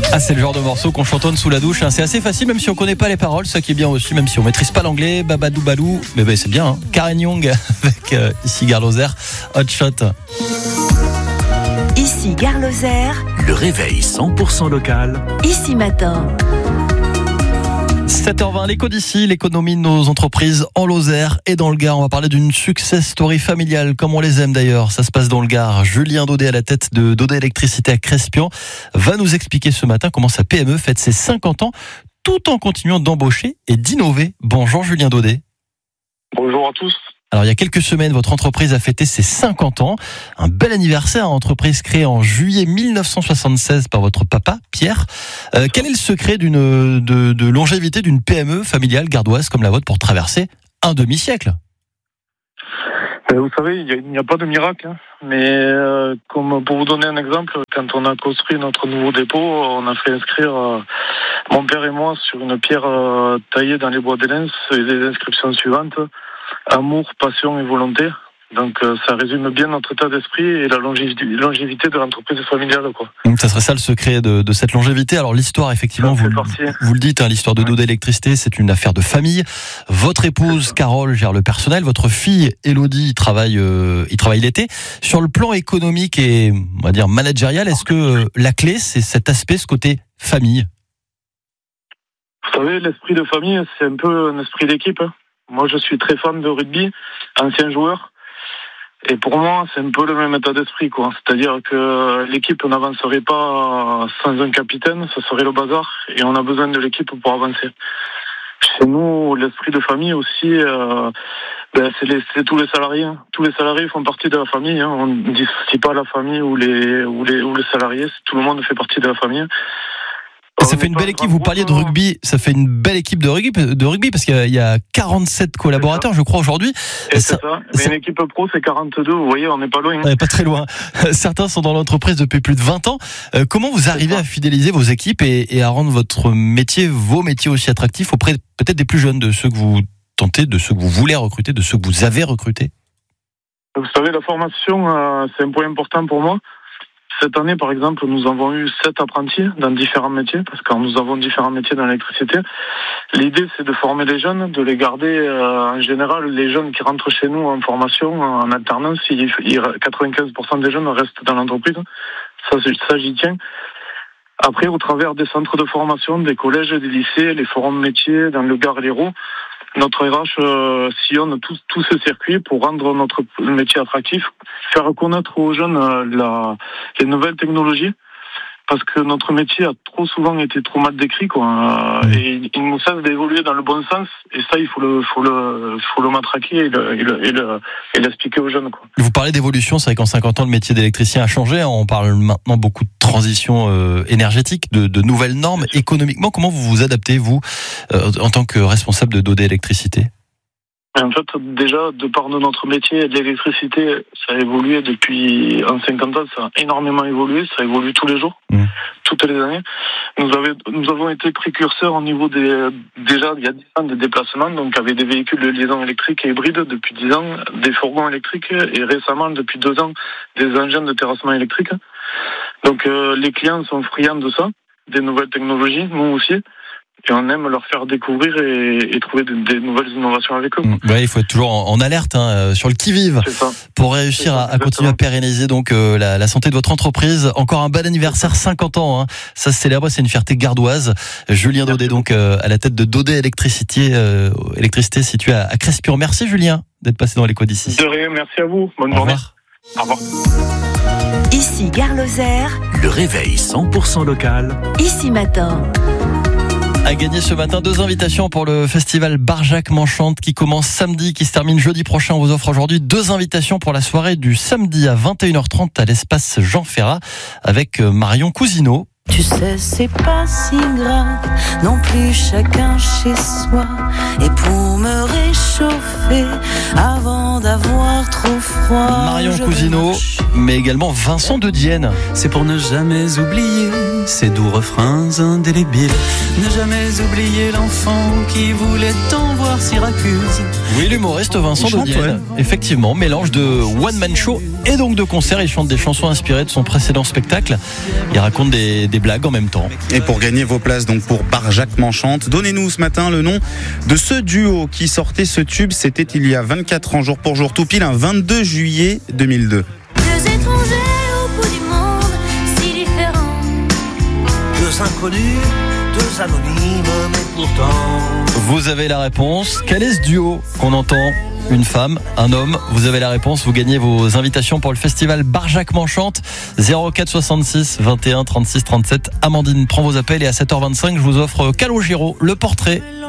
Ah, c'est le genre de morceau qu'on chantonne sous la douche, hein. C'est assez facile, même si on connaît pas les paroles, ça qui est bien aussi, même si on maîtrise pas l'anglais. Babadou Balou, mais c'est bien, hein. Karen Young avec ici Gare Lozère, Hot Shot. Ici Gare Lozère, le réveil 100% local. Ici Matin. 7h20, l'éco d'ici, l'économie de nos entreprises en Lozère et dans le Gard. On va parler d'une success story familiale, comme on les aime d'ailleurs. Ça se passe dans le Gard. Julien Daudet, à la tête de Daudet Électricité à Crespian, va nous expliquer ce matin comment sa PME fête ses 50 ans, tout en continuant d'embaucher et d'innover. Bonjour Julien Daudet. Bonjour à tous. Alors il y a quelques semaines, votre entreprise a fêté ses 50 ans. Un bel anniversaire, entreprise créée en juillet 1976 par votre papa, Pierre. Quel est le secret de longévité d'une PME familiale gardoise comme la vôtre pour traverser un demi-siècle ? Vous savez, il n'y a pas de miracle, hein. Mais comme pour vous donner un exemple, quand on a construit notre nouveau dépôt, on a fait inscrire mon père et moi sur une pierre taillée dans les bois d'Élens les inscriptions suivantes: amour, passion et volonté. Donc ça résume bien notre état d'esprit et la longévité de l'entreprise familiale, quoi. Ça serait ça le secret de cette longévité. Alors l'histoire, effectivement, vous le dites, hein, l'histoire de Daudet Électricité, c'est une affaire de famille. Votre épouse Carole gère le personnel, votre fille Élodie travaille l'été. Sur le plan économique et on va dire managérial, est-ce que la clé c'est cet aspect, ce côté famille ? Vous savez, l'esprit de famille, c'est un peu un esprit d'équipe, hein. Moi, je suis très fan de rugby, ancien joueur. Et pour moi, c'est un peu le même état d'esprit, quoi. C'est-à-dire que l'équipe n'avancerait pas sans un capitaine, ça serait le bazar. Et on a besoin de l'équipe pour avancer. Chez nous, l'esprit de famille aussi, c'est tous les salariés. Tous les salariés font partie de la famille, hein. On ne dissocie pas la famille ou les salariés. Tout le monde fait partie de la famille. Et ça fait une belle équipe, vous parliez de rugby, ça fait une belle équipe de rugby parce qu'il y a 47 collaborateurs, je crois, aujourd'hui. Et c'est ça. Mais une équipe pro, c'est 42, vous voyez, on n'est pas loin. On n'est pas très loin. Certains sont dans l'entreprise depuis plus de 20 ans. Comment vous arrivez à fidéliser vos équipes et à rendre vos métiers aussi attractifs auprès peut-être des plus jeunes, de ceux que vous tentez, de ceux que vous voulez recruter, de ceux que vous avez recrutés ? Vous savez, la formation, c'est un point important pour moi. Cette année, par exemple, nous avons eu 7 apprentis dans différents métiers, parce que nous avons différents métiers dans l'électricité. L'idée, c'est de former les jeunes, de les garder. En général, les jeunes qui rentrent chez nous en formation, en alternance, 95% des jeunes restent dans l'entreprise. Ça, j'y tiens. Après, au travers des centres de formation, des collèges, des lycées, les forums métiers dans le Gard et l'Hérault, notre RH sillonne tous ces circuits pour rendre notre métier attractif, faire connaître aux jeunes les nouvelles technologies, parce que notre métier a trop souvent été trop mal décrit, quoi. Et il nous cesse d'évoluer dans le bon sens, et ça, il faut le matraquer et l'expliquer aux jeunes, quoi. Vous parlez d'évolution, c'est vrai qu'en 50 ans, le métier d'électricien a changé. On parle maintenant beaucoup de transition énergétique, de nouvelles normes. Économiquement, comment vous vous adaptez, vous, en tant que responsable de Daudet Électricité ? En fait, déjà, de par notre métier de l'électricité, ça a évolué depuis 50 ans, ça a énormément évolué, ça évolue tous les jours, toutes les années. Nous avons été précurseurs au niveau déjà, il y a 10 ans, des déplacements, donc avec des véhicules de liaison électrique et hybride depuis 10 ans, des fourgons électriques, et récemment, depuis 2 ans, des engins de terrassement électrique. Donc, les clients sont friands de ça, des nouvelles technologies, nous aussi. Et on aime leur faire découvrir et trouver des nouvelles innovations avec eux. Ouais, il faut être toujours en alerte, hein, sur le qui-vive, pour réussir à continuer à pérenniser donc la santé de votre entreprise. Encore un bel anniversaire, 50 ans, hein. Ça se célèbre, c'est une fierté gardoise. Julien Daudet, donc à la tête de Daudet Électricité située à Crespian. Merci Julien d'être passé dans l'éco d'ici. De rien, merci à vous. Bonne journée. Au revoir. Ici Gare Lozère, le réveil 100% local. Ici Matin. À gagner ce matin 2 invitations pour le festival Barjac Manchante qui commence samedi, qui se termine jeudi prochain. On vous offre aujourd'hui 2 invitations pour la soirée du samedi à 21h30 à l'espace Jean Ferrat avec Marion Cousineau. Tu sais, c'est pas si grave, non plus chacun chez soi. Et pour me réchauffer, avant d'avoir trop froid. Marion Cousineau, mais également Vincent de Dienne. C'est pour ne jamais oublier ces doux refrains indélébiles. Ne jamais oublier l'enfant qui voulait t'envoyer voir Syracuse. Oui, l'humoriste Vincent Dodienne, effectivement, mélange de one-man show et donc de concert. Il chante des chansons inspirées de son précédent spectacle. Il raconte des blagues en même temps. Et pour gagner vos places donc pour Barjac m'enchante, donnez-nous ce matin le nom de ce duo qui sortait ce tube. C'était il y a 24 ans, jour pour jour, tout pile un 22 juillet 2002. Deux étrangers au bout du monde, si différents. Deux inconnus, deux anonymes, mais pourtant. Vous avez la réponse. Quel est ce duo qu'on entend ? Une femme, un homme, vous avez la réponse, vous gagnez vos invitations pour le festival Barjac m'enchante. 04 66 21 36 37. Amandine prend vos appels et à 7h25 je vous offre Calogero, le portrait